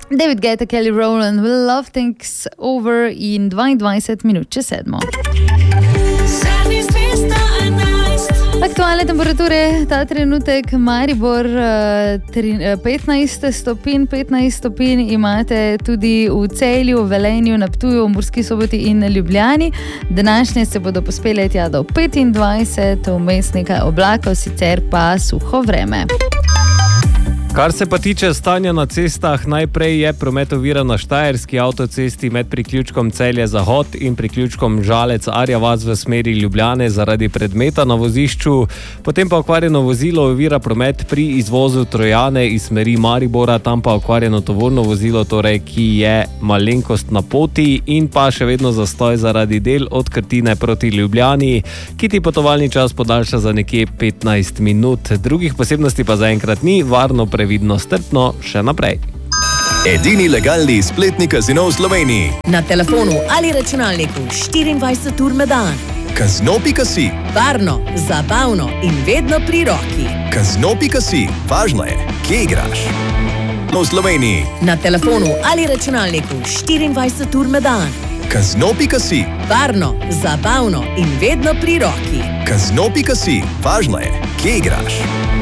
David Guetta, Kelly Rowland, Will Love Takes Over in 22 minut čez 7. Aktualne temperature ta trenutek, Maribor 15 stopinj imate tudi v Celju, Velenju, na Ptuju, Murski Soboti in Ljubljani. Današnje se bodo pospele tja do 25, vmes nekaj oblakov, sicer pa suho vreme. Kar se pa tiče stanja na cestah, najprej je promet oviran na Štajerski avtocesti med priključkom Celje-Zahod in priključkom Žalec-Arja-Vas v smeri Ljubljane zaradi predmeta na vozišču. Potem pa okvarjeno vozilo ovira promet pri izvozu Trojane iz smeri Maribora, tam pa okvarjeno tovorno vozilo, torej, ki je malenkost na poti in pa še vedno zastoj zaradi del od Krtine proti Ljubljani, ki ti potovalni čas podaljša za nekje 15 minut. Drugih posebnosti pa zaenkrat ni, varno previdno strpno še naprej. Edini legalni spletni kazino v Sloveniji. Na telefonu ali računalniku 24 ur na dan. Kazino.si. Varno, zabavno in vedno pri roki. Kazino.si. Važno je, kje igraš. V Sloveniji. Na telefonu ali računalniku 24 ur na dan. Kazino.si. Varno, zabavno in vedno pri roki. Kazino.si. Važno je, kje igraš.